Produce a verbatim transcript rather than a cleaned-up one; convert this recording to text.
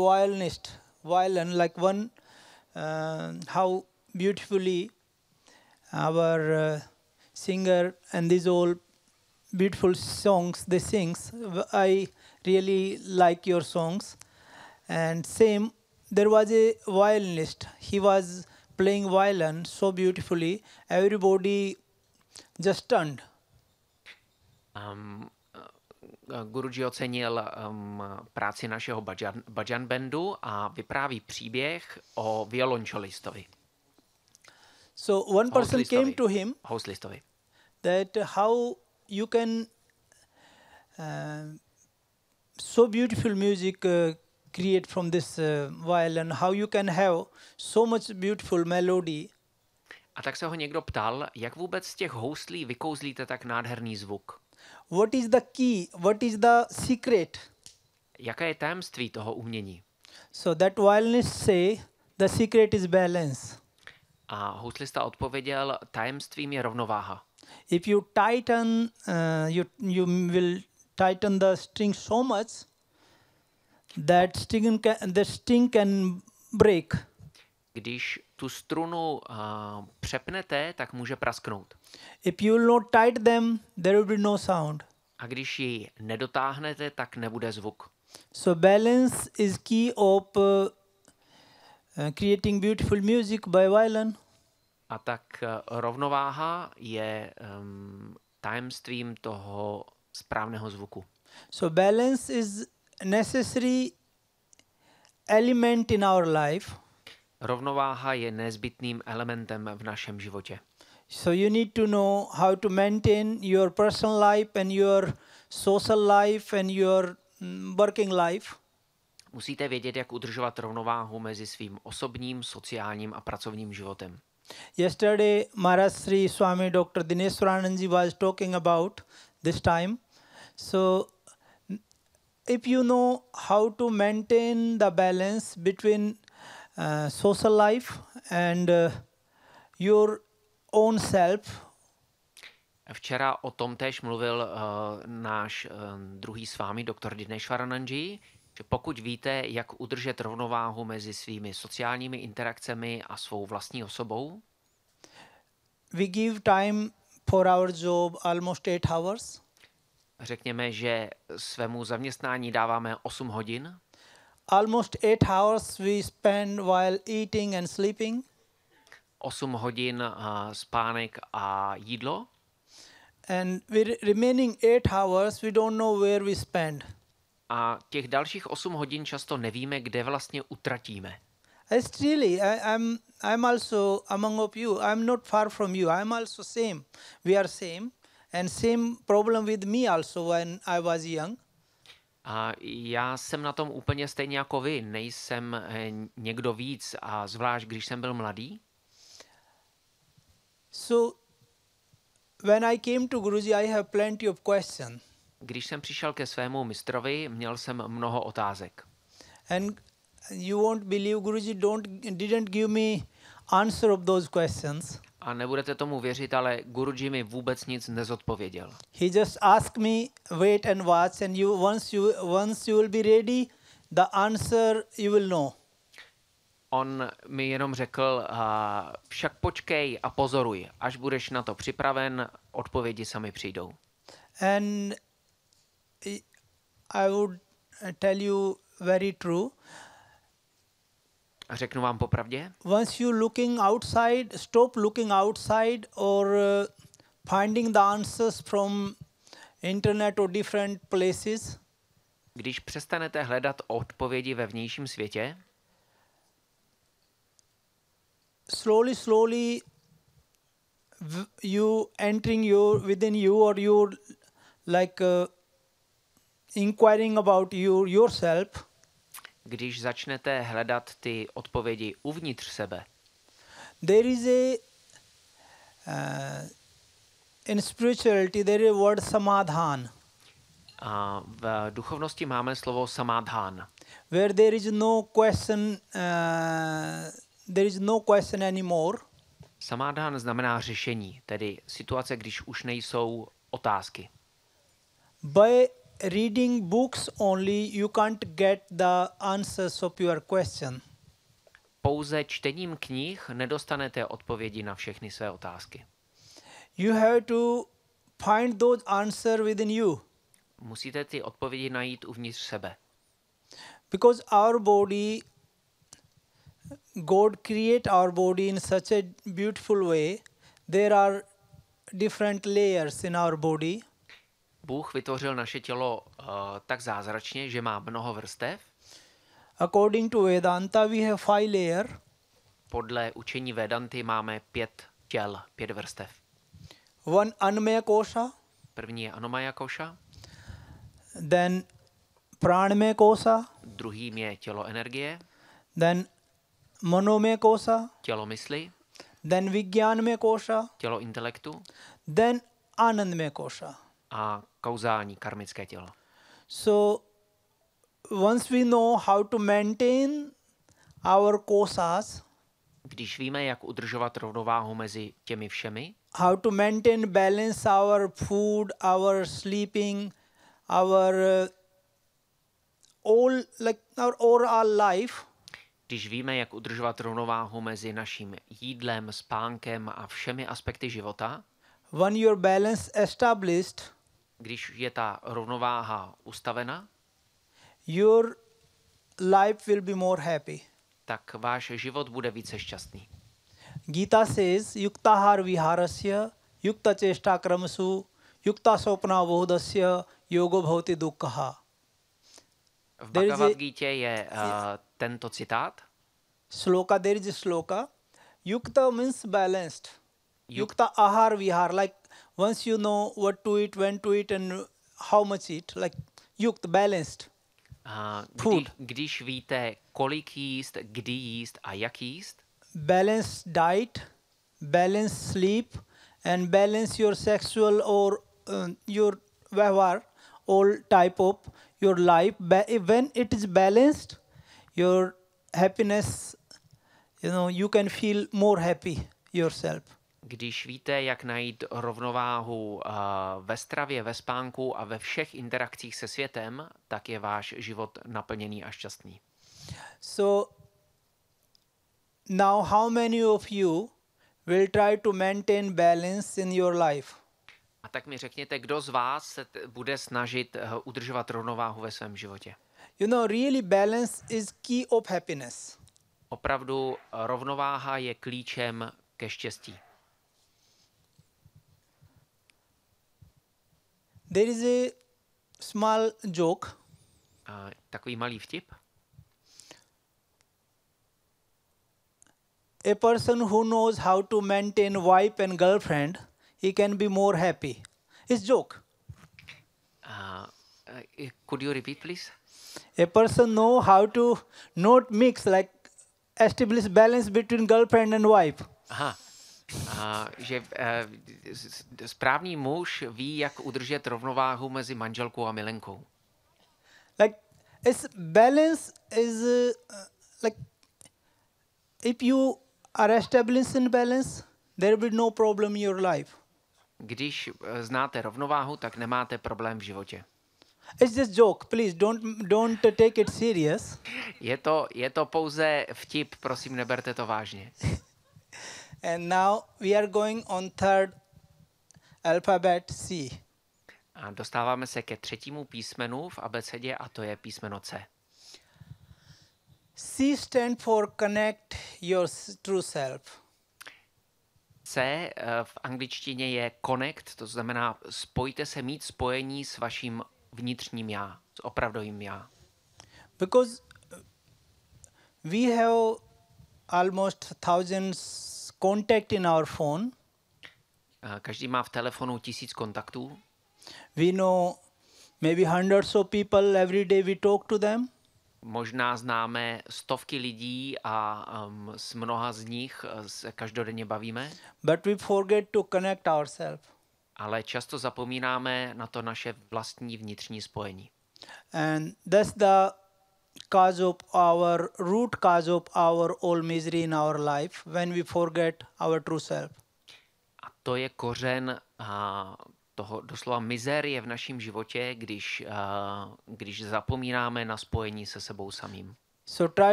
violinist, violin, like one, uh, how beautifully our uh, singer and these all beautiful songs they sings. I really like your songs. And same, there was a violinist. He was playing violin so beautifully. Everybody just stunned. Um, Guruji ocenil um, práci našeho Bhajan, Bhajan bandu a vypráví příběh o violončelistovi. So one person came to him Houslistovi. that how you can uh, so beautiful music uh, create from this uh, violin, how you can have so much beautiful melody. A tak se ho někdo ptal, jak vůbec z těch houslí vykouzlíte tak nádherný zvuk. What is the key? What is the secret? Jaké je tajemství toho umění? So that violinist say the secret is balance. A houslista odpověděl, tajemstvím je rovnováha. If you tighten, uh, you you will tighten the string so much that string can, the string can break. Když tu strunu uh, přepnete, tak může prasknout. If you will not tighten them, there will be no sound. A když ji nedotáhnete, tak nebude zvuk. So balance is key of uh, uh, creating beautiful music by violin. A tak uh, rovnováha je um, tajemstvím toho správného zvuku. So balance is necessary element in our life. Rovnováha je nezbytným elementem v našem životě. So you need to know how to maintain your personal life and your social life and your mm, working life. Musíte vědět, jak udržovat rovnováhu mezi svým osobním, sociálním a pracovním životem. Yesterday, Maharaj Sri Swami Doctor Dineshwaranandji was talking about this time. So if you know how to maintain the balance between uh, social life and uh, your own self. Včera o tom též mluvil uh, náš uh, druhý s vámi, doktor Dineshwaranandji, že pokud víte, jak udržet rovnováhu mezi svými sociálními interakcemi a svou vlastní osobou, we give time for our job almost eight hours. Řekněme, že svému zaměstnání dáváme osm hodin. Almost eight hours we spend while eating and sleeping. osm hodin uh, spánek a jídlo. And we remaining eight hours we don't know where we spend. A těch dalších osm hodin často nevíme, kde vlastně utratíme. It's really, I, I'm, I'm also among of you. I'm not far from you. I'm also same. We are same. And same problem with me also when I was young. A já jsem na tom úplně stejně jako vy. Nejsem někdo víc a zvlášť, když jsem byl mladý. So, when I came to Guruji, I have plenty of questions. Když jsem přišel ke svému mistrovi, měl jsem mnoho otázek. And you won't believe Guruji don't didn't give me answer of those questions. A nebudete tomu věřit, ale Guruji mi vůbec nic nezodpověděl. He just asked me, wait and watch, and you once you once you will be ready, the answer you will know. On mi jenom řekl, uh, však počkej a pozoruj, až budeš na to připraven, odpovědi sami přijdou. And I would tell you very true. A řeknu vám popravdě, Once you looking outside, stop looking outside or uh, finding the answers from internet or different places. když přestanete hledat odpovědi ve vnějším světě, slowly, slowly v- you entering your within you or you like uh, inquiring about you yourself. když začnete hledat ty odpovědi uvnitř sebe, There is a uh, in spirituality there is a word samadhan, a v duchovnosti máme slovo samádhán, where there is no question, uh, there is no question anymore. Samádhán znamená řešení, tedy situace, když už nejsou otázky. By reading books only, you can't get the answers of your question. Pouze čtením knih nedostanete odpovědi na všechny své otázky. You have to find those answers within you. Musíte ty odpovědi najít uvnitř sebe. Because our body, God create our body in such a beautiful way. There are different layers in our body. Bůh vytvořil naše tělo uh, tak zázračně, že má mnoho vrstev. According to Vedanta, we have five layers. Podle učení Vedanty máme pět těl, pět vrstev. One Annamaya Kosha, První je Anomaya Kosha, then Pranamaya Kosha, druhým je tělo energie, then Manomaya Kosha, tělo mysli, then Vijnanamaya Kosha, tělo intelektu then Anandamaya Kosha. a kauzální karmické tělo. So once we know how to maintain our koshas, Když víme, jak udržovat rovnováhu mezi těmi všemi, how to maintain balance our food, our sleeping, our uh, all like our overall life, když víme, jak udržovat rovnováhu mezi naším jídlem, spánkem a všemi aspekty života, when your balance established, když je ta rovnováha ustavena, your life will be more happy. tak váš život bude více šťastný. Gita says, yuktahar viharasya, yukta chesta kramasu, yukta sopna bohdasya, yogo bhavati dukkha. V There is a- Bhagavad Gítě je uh, tento citát. Sloka, there is a sloka. Yukta means balanced. Yuk- Yukta ahar vihar, like once you know what to eat, when to eat, and how much eat, like yukt, balanced. Uh, kdy, Food. když víte, kolik jíst, kdy jíst a jak jíst, Balanced diet, balanced sleep, and balance your sexual or uh, your vyavhar, all type of your life. Ba- when it is balanced, your happiness, you know, you can feel more happy yourself. když víte, jak najít rovnováhu uh, ve stravě, ve spánku a ve všech interakcích se světem, tak je váš život naplněný a šťastný. So now how many of you will try to maintain balance in your life? A tak mi řekněte, kdo z vás se t- bude snažit uh, udržovat rovnováhu ve svém životě. You know, really balance is key of happiness. Opravdu uh, rovnováha je klíčem ke štěstí. There is a small joke. Uh, takový malý vtip. A person who knows how to maintain wife and girlfriend, he can be more happy. It's joke. Uh, uh, could you repeat, please? A person know how to not mix, like establish balance between girlfriend and wife. Aha. Uh, že uh, s- s- správný muž ví, jak udržet rovnováhu mezi manželkou a milenkou. Like it's balance is uh, like if you are established in balance, there will be no problem in your life. Když uh, znáte rovnováhu, tak nemáte problém v životě. It's just joke. Please don't don't take it serious. Je to, je to pouze vtip, prosím, neberte to vážně. And now we are going on third alphabet C. A dostáváme se ke třetímu písmenu v abecedě a to je písmeno C. C stand for connect your s- true self. C uh, v angličtině je connect, to znamená spojte se, mít spojení s vaším vnitřním já, s opravdovým já. Because we have almost thousands contact in our phone. Uh, Každý má v telefonu tisíc kontaktů. We know maybe hundreds of people every day we talk to them. Možná známe stovky lidí a um, s mnoha z nich uh, se každodenně bavíme, But we forget to connect ourselves. ale často zapomínáme na to naše vlastní vnitřní spojení. And that's the cause of our root cause of our all misery in our life when we forget our true self. A to je kořen uh, toho doslova mizérie v našem životě, když, uh, když zapomínáme na spojení se sebou samým. So try